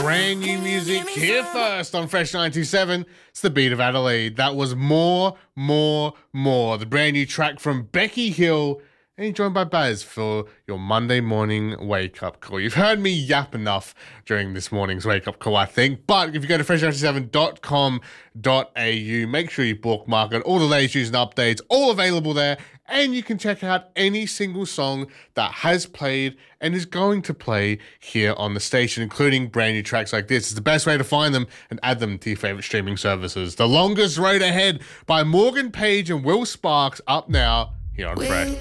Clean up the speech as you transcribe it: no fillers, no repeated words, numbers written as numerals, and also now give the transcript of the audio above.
brand new music here first on Fresh 927. It's the Beat of Adelaide. That was More, the brand new track from Becky Hill. And you're joined by Baz for your Monday morning wake-up call. You've heard me yap enough during this morning's wake-up call, I think. But if you go to fresh97.com.au, make sure you bookmark it. All the latest news and updates, all available there. And you can check out any single song that has played and is going to play here on the station, including brand new tracks like this. It's the best way to find them and add them to your favorite streaming services. The Longest Road Ahead by Morgan Page and Will Sparks up now here on Fresh.